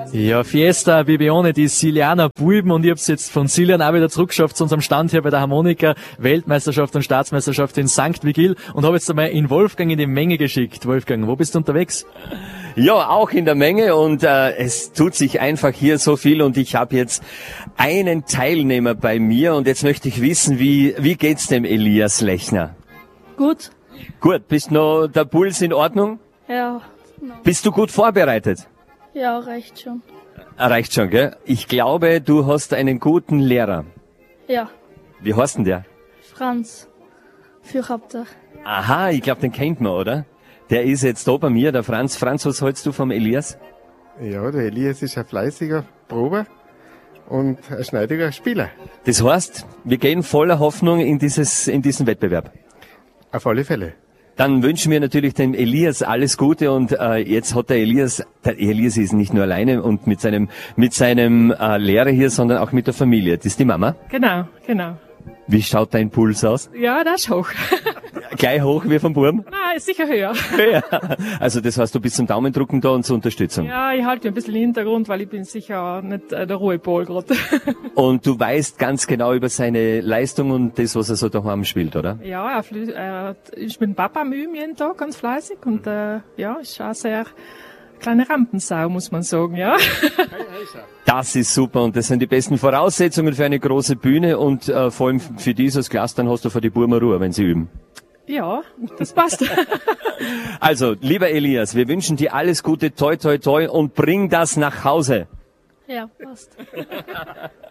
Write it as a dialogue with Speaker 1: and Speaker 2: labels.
Speaker 1: Ja, Fiesta, Bibione, die Silianer Buben, und ich hab's jetzt von Silian auch wieder zurückgeschafft zu unserem Stand hier bei der Harmonika Weltmeisterschaft und Staatsmeisterschaft in St. Vigil und habe jetzt einmal in Wolfgang in die Menge geschickt. Wolfgang, wo bist du unterwegs?
Speaker 2: Ja, auch in der Menge, und es tut sich einfach hier so viel, und ich habe jetzt einen Teilnehmer bei mir, und jetzt möchte ich wissen, wie geht's dem Elias Lechner?
Speaker 3: Gut.
Speaker 2: Gut, bist noch der Puls in Ordnung?
Speaker 3: Ja. No.
Speaker 2: Bist du gut vorbereitet?
Speaker 3: Ja, reicht schon.
Speaker 2: Reicht schon, gell? Ich glaube, du hast einen guten Lehrer.
Speaker 3: Ja.
Speaker 2: Wie heißt denn der?
Speaker 3: Franz. Fürchapter.
Speaker 2: Aha, ich glaube, den kennt man, oder? Der ist jetzt da bei mir, der Franz. Franz, was hältst du vom Elias?
Speaker 4: Ja, der Elias ist ein fleißiger Prober und ein schneidiger Spieler.
Speaker 2: Das heißt, wir gehen voller Hoffnung in diesen Wettbewerb.
Speaker 4: Auf alle Fälle.
Speaker 2: Dann wünschen wir natürlich dem Elias alles Gute, und jetzt hat der Elias ist nicht nur alleine und mit seinem Lehrer hier, sondern auch mit der Familie. Das ist die Mama?
Speaker 5: Genau.
Speaker 2: Wie schaut dein Puls aus?
Speaker 5: Ja, das ist hoch.
Speaker 2: Gleich hoch wie vom Burm?
Speaker 5: Nein, ist sicher höher.
Speaker 2: Ja. Also das heißt, du bist zum Daumendrücken da und zur Unterstützung.
Speaker 5: Ja, ich halte ein bisschen im Hintergrund, weil ich bin sicher nicht der Ruhepol gerade.
Speaker 2: Und du weißt ganz genau über seine Leistung und das, was er so daheim spielt, oder?
Speaker 5: Ja, er ist mit dem Papa am Üben jeden Tag, ganz fleißig, und ja, ist auch sehr kleine Rampensau, muss man sagen, ja.
Speaker 2: Das ist super, und das sind die besten Voraussetzungen für eine große Bühne, und vor allem für dieses Glas, dann hast du für die Burmer Ruhe, wenn sie üben.
Speaker 5: Ja, das passt.
Speaker 2: Also, lieber Elias, wir wünschen dir alles Gute, toi toi toi, und bring das nach Hause.
Speaker 3: Ja, passt.